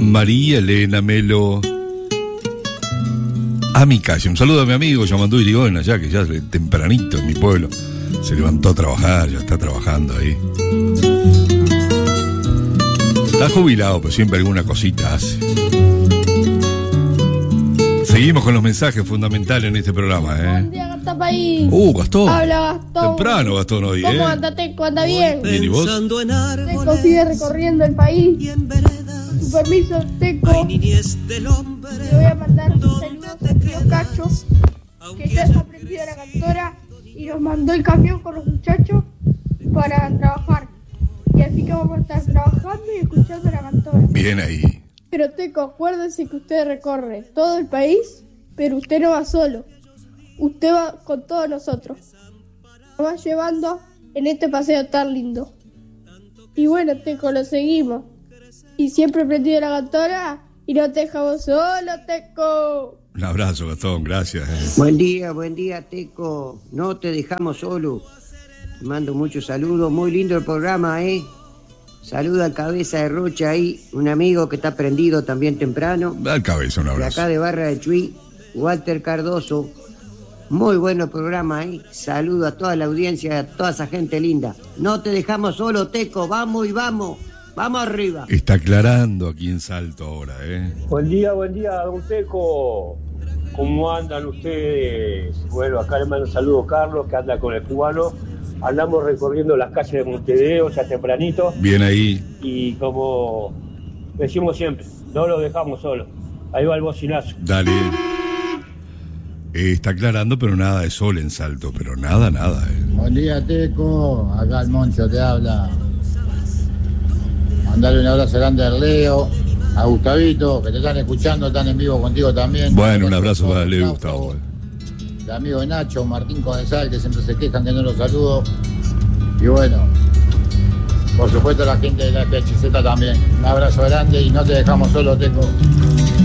María Elena Melo. A mi calle. Un saludo a mi amigo Yamandú Irigoyen allá, que ya tempranito en mi pueblo se levantó a trabajar, ya está trabajando ahí. Está jubilado, pero siempre alguna cosita hace. Seguimos con los mensajes fundamentales en este programa, Buen día, Gastón País. Gastón. Habla Gastón. Temprano, Gastón, hoy, ¿Cómo anda, Teco? ¿Anda bien? Bien, ¿y vos? Teco sigue recorriendo el país. Con su permiso, Teco. Le voy a mandar un saludo a tío Cacho, que ya está aprendido la cantora y nos mandó el camión con los muchachos para trabajar. Y así que vamos a estar trabajando y escuchando la cantora. Bien ahí. Pero Teco, acuérdese que usted recorre todo el país, pero usted no va solo. Usted va con todos nosotros. Nos va llevando en este paseo tan lindo. Y bueno, Teco, lo seguimos. Y siempre prendido la cantora y no te dejamos solo, Teco. Un abrazo, Gastón, gracias. Buen día, Teco. No te dejamos solo. Te mando muchos saludos. Muy lindo el programa, ¿eh? Saluda al Cabeza de Rocha ahí, un amigo que está prendido también temprano. Da el Cabeza, un De abrazo. acá de Barra del Chuy, Walter Cardoso. Muy bueno el programa, ¿eh? Saludo a toda la audiencia, a toda esa gente linda. No te dejamos solo, Teco. Vamos y vamos. Vamos arriba. Está aclarando aquí en Salto ahora, Buen día, don Teco. ¿Cómo andan ustedes? Bueno, acá le mando un saludo a Carlos, que anda con el cubano. Andamos recorriendo las calles de Montevideo ya tempranito. Bien ahí. Y como decimos siempre, no lo dejamos solo. Ahí va el bocinazo. Dale. Está aclarando, pero nada de sol en Salto, pero nada. Buen día, Teco. Acá el Moncho te habla. Mandale un abrazo grande a Leo, a Gustavito, que te están escuchando, están en vivo contigo también. Bueno, un abrazo para Leo, Gustavo. El amigo de Nacho, Martín Codesal, que siempre se quejan que no los saludo. Y bueno, por supuesto la gente de la FHZ también. Un abrazo grande y no te dejamos solo, Teco.